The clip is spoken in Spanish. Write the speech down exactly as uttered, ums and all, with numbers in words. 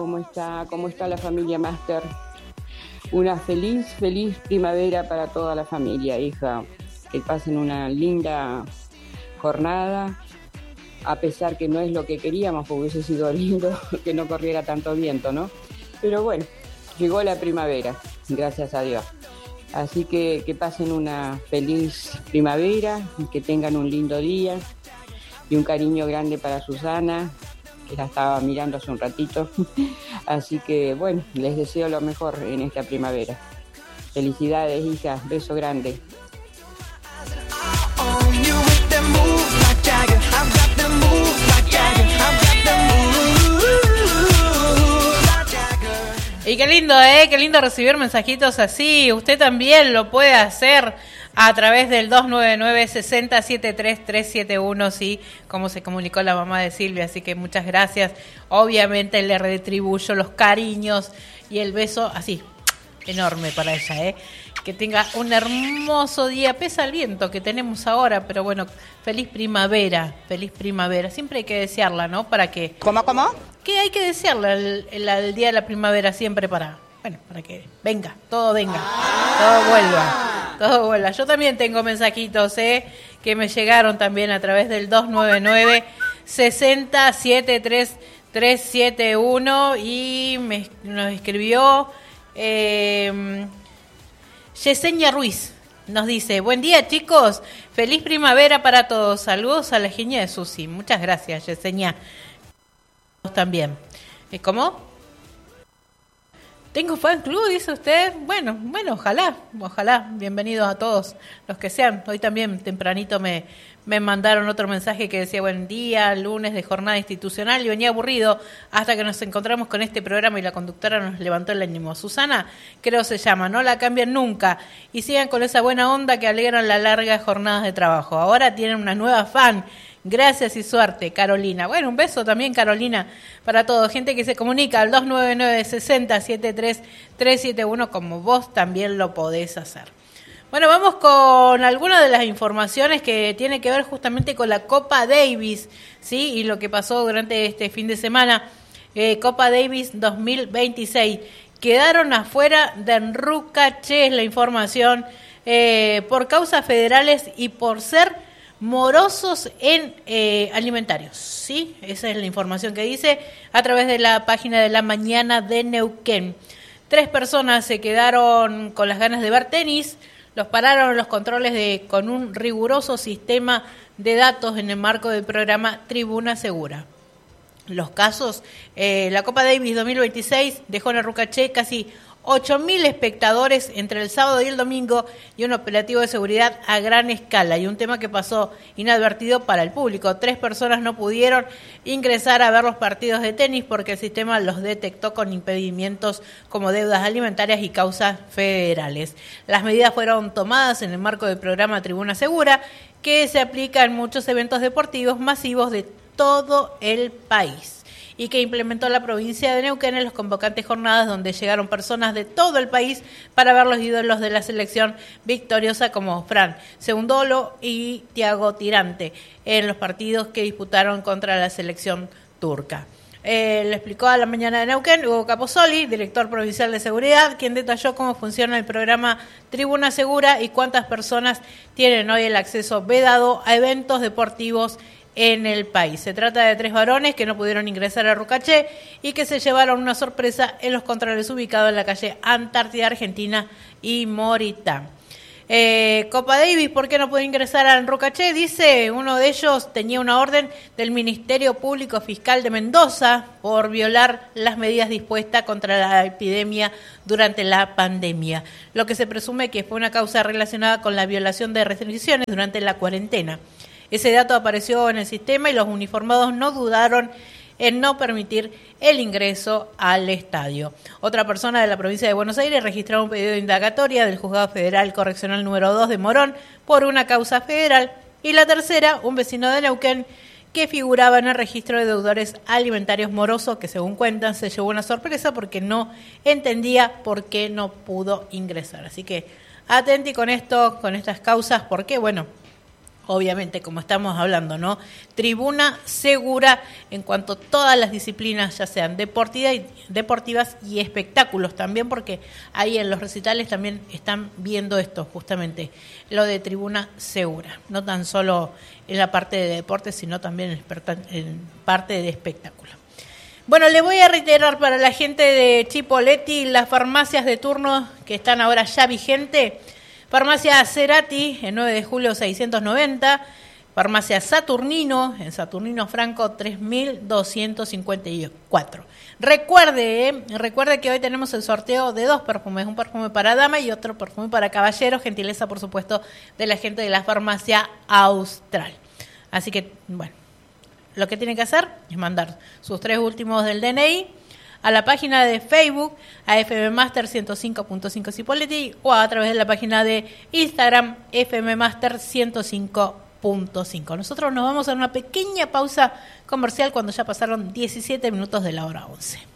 ¿Cómo está? ¿Cómo está la familia Master? Una feliz, feliz primavera para toda la familia, hija. Que pasen una linda jornada, a pesar que no es lo que queríamos, porque hubiese sido lindo que no corriera tanto viento, ¿no? Pero bueno, llegó la primavera, gracias a Dios. Así que que pasen una feliz primavera, que tengan un lindo día y un cariño grande para Susana, que la estaba mirando hace un ratito. Así que bueno, les deseo lo mejor en esta primavera. Felicidades, hija, beso grande. Y qué lindo, ¿eh? Qué lindo recibir mensajitos así. Usted también lo puede hacer a través del dos nueve nueve, seis cero siete tres, tres siete uno, sí, como se comunicó la mamá de Silvia. Así que muchas gracias. Obviamente le retribuyo los cariños y el beso así, enorme para ella, ¿eh? Que tenga un hermoso día. Pesa el viento que tenemos ahora, pero bueno, feliz primavera, feliz primavera. Siempre hay que desearla, ¿no? Para que... ¿Cómo, cómo? Que hay que desearla el, el, el día de la primavera siempre para... Bueno, para que venga, todo venga, todo vuelva, todo vuelva. Yo también tengo mensajitos, ¿eh? Que me llegaron también a través del dos nueve nueve, seis cero siete tres, tres siete uno y me, nos escribió... Eh, Yesenia Ruiz nos dice: buen día, chicos, feliz primavera para todos, saludos a la genia de Susi. Muchas gracias, Yesenia. También. ¿Cómo? ¿Tengo fan club, dice usted? Bueno, bueno, ojalá, ojalá, bienvenidos a todos los que sean. Hoy también tempranito me, me mandaron otro mensaje que decía: buen día, lunes de jornada institucional, y venía aburrido hasta que nos encontramos con este programa y la conductora nos levantó el ánimo. Susana, creo se llama, no la cambian nunca y sigan con esa buena onda que alegran las largas jornadas de trabajo. Ahora tienen una nueva fan. Gracias y suerte, Carolina. Bueno, un beso también, Carolina, para todos. Gente que se comunica al dos nueve nueve, seis cero siete tres, tres siete uno, como vos también lo podés hacer. Bueno, vamos con algunas de las informaciones que tienen que ver justamente con la Copa Davis, ¿sí? Y lo que pasó durante este fin de semana. Eh, Copa Davis dos mil veintiséis. Quedaron afuera de Enrucache, es la información, eh, por causas federales y por ser morosos en eh, alimentarios, ¿sí? Esa es la información que dice a través de la página de La Mañana de Neuquén. Tres personas se quedaron con las ganas de ver tenis, los pararon los controles de con un riguroso sistema de datos en el marco del programa Tribuna Segura. Los casos, eh, la Copa Davis dos mil veintiséis dejó en Enrucache casi ocho mil espectadores entre el sábado y el domingo y un operativo de seguridad a gran escala y un tema que pasó inadvertido para el público. Tres personas no pudieron ingresar a ver los partidos de tenis porque el sistema los detectó con impedimentos como deudas alimentarias y causas federales. Las medidas fueron tomadas en el marco del programa Tribuna Segura, que se aplica en muchos eventos deportivos masivos de todo el país y que implementó la provincia de Neuquén en las convocantes jornadas donde llegaron personas de todo el país para ver los ídolos de la selección victoriosa como Fran Segundolo y Tiago Tirante en los partidos que disputaron contra la selección turca. Eh, le explicó a La Mañana de Neuquén Hugo Caposoli, director provincial de seguridad, quien detalló cómo funciona el programa Tribuna Segura y cuántas personas tienen hoy el acceso vedado a eventos deportivos en el país. Se trata de tres varones que no pudieron ingresar a Enrucache y que se llevaron una sorpresa en los controles ubicados en la calle Antártida Argentina y Moritán. Eh, Copa Davis, ¿por qué no puede ingresar a Enrucache? Dice, uno de ellos tenía una orden del Ministerio Público Fiscal de Mendoza por violar las medidas dispuestas contra la epidemia durante la pandemia, lo que se presume que fue una causa relacionada con la violación de restricciones durante la cuarentena. Ese dato apareció en el sistema y los uniformados no dudaron en no permitir el ingreso al estadio. Otra persona de la provincia de Buenos Aires registró un pedido de indagatoria del Juzgado Federal Correccional número dos de Morón por una causa federal. Y la tercera, un vecino de Neuquén que figuraba en el registro de deudores alimentarios morosos, que según cuentan se llevó una sorpresa porque no entendía por qué no pudo ingresar. Así que atenti con esto, con estas causas, porque bueno, obviamente, como estamos hablando, ¿no? Tribuna segura en cuanto a todas las disciplinas, ya sean deportiva y, deportivas y espectáculos también, porque ahí en los recitales también están viendo esto, justamente, lo de tribuna segura. No tan solo en la parte de deporte, sino también en, en parte de espectáculo. Bueno, le voy a reiterar para la gente de Chipoleti las farmacias de turno que están ahora ya vigentes. Farmacia Cerati, en nueve de julio seiscientos noventa. Farmacia Saturnino, en Saturnino Franco tres mil doscientos cincuenta y cuatro. Recuerde, eh, recuerde que hoy tenemos el sorteo de dos perfumes, un perfume para dama y otro perfume para caballero, gentileza, por supuesto, de la gente de la Farmacia Austral. Así que, bueno, lo que tienen que hacer es mandar sus tres últimos del D N I a la página de Facebook, a F M Master ciento cinco punto cinco Cipolletti, o a través de la página de Instagram, F M Master ciento cinco punto cinco. Nosotros nos vamos a una pequeña pausa comercial cuando ya pasaron diecisiete minutos de la hora once.